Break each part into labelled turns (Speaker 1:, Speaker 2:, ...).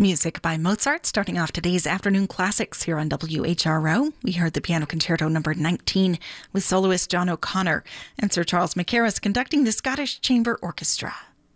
Speaker 1: Music by Mozart, starting off today's afternoon classics here on WHRO. We heard the Piano Concerto number 19 with soloist John O'Connor and Sir Charles Mackerras conducting the Scottish Chamber Orchestra.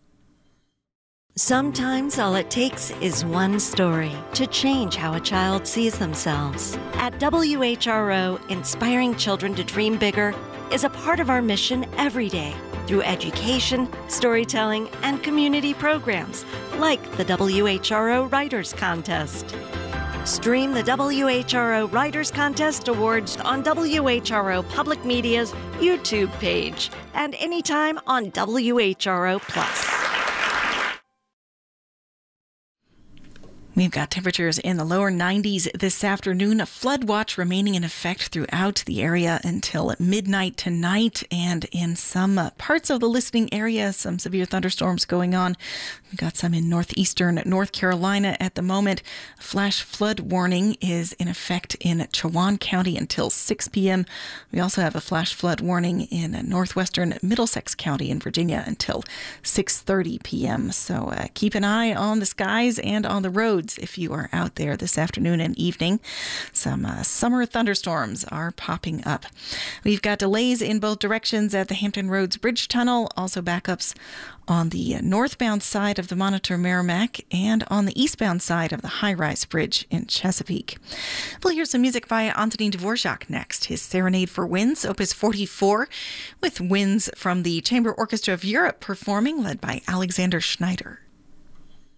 Speaker 2: Sometimes all it takes is one story to change how a child sees themselves. At WHRO, inspiring children to dream bigger is a part of our mission every day through education, storytelling, and community programs like the WHRO Writers Contest. Stream the WHRO Writers Contest Awards on WHRO Public Media's YouTube page and anytime on WHRO Plus.
Speaker 1: We've got temperatures in the lower 90s this afternoon. A flood watch remaining in effect throughout the area until midnight tonight. And in some parts of the listening area, some severe thunderstorms going on. We've got some in northeastern North Carolina at the moment. A flash flood warning is in effect in Chowan County until 6 p.m. We also have a flash flood warning in northwestern Middlesex County in Virginia until 6:30 p.m. So keep an eye on the skies and on the roads if you are out there this afternoon and evening. Some summer thunderstorms are popping up. We've got delays in both directions at the Hampton Roads Bridge Tunnel, also backups on the northbound side of the Monitor Merrimack and on the eastbound side of the High-Rise Bridge in Chesapeake. We'll hear some music by Antonin Dvorak next, his Serenade for Winds, Opus 44, with winds from the Chamber Orchestra of Europe performing, led by Alexander Schneider.